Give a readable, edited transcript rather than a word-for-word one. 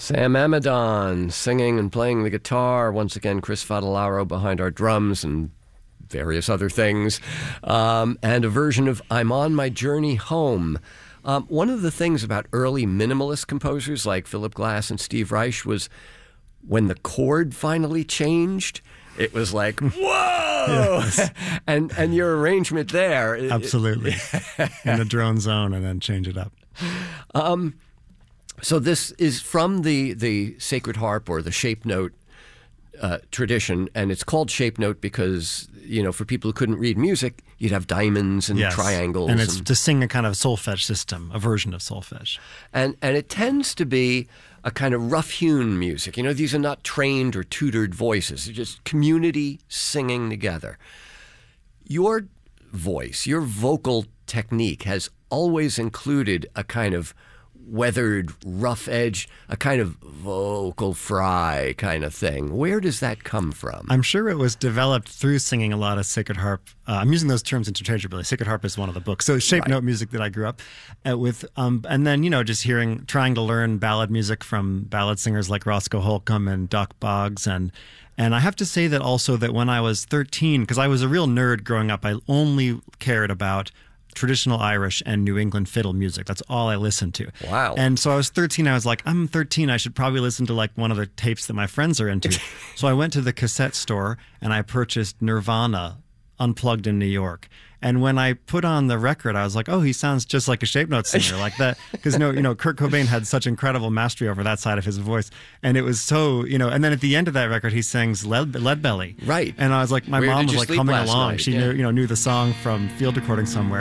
Sam Amidon singing and playing the guitar. Once again, Chris Fadalaro behind our drums and various other things. And a version of I'm on My Journey Home. One of the things about early minimalist composers like Philip Glass and Steve Reich was when the chord finally changed, it was like, whoa! Yes. And your arrangement there. Absolutely. In the drone zone and then change it up. So this is from the sacred harp or the shape note tradition, and it's called shape note because, for people who couldn't read music, you'd have diamonds and triangles. And it's to sing a kind of solfege system, a version of solfege. And it tends to be a kind of rough-hewn music. These are not trained or tutored voices. They're just community singing together. Your voice, your vocal technique has always included a kind of weathered, rough edge, a kind of vocal fry kind of thing. Where does that come from? I'm sure it was developed through singing a lot of sacred harp. I'm using those terms interchangeably. Sacred harp is one of the books. So shape note music that I grew up with. And then, just trying to learn ballad music from ballad singers like Roscoe Holcomb and Doc Boggs. And I have to say that also that when I was 13, because I was a real nerd growing up, I only cared about traditional Irish and New England fiddle music. That's all I listened to. Wow. And so I was 13. I was like, I'm 13. I should probably listen to one of the tapes that my friends are into. So I went to the cassette store and I purchased Nirvana Unplugged in New York. And when I put on the record, I was like, oh, he sounds just like a shape note singer, like that. Because, Kurt Cobain had such incredible mastery over that side of his voice. And it was so, and then at the end of that record, he sings Lead Belly. Right. And I was like, my mom was humming along. Night? She knew the song from field recording somewhere.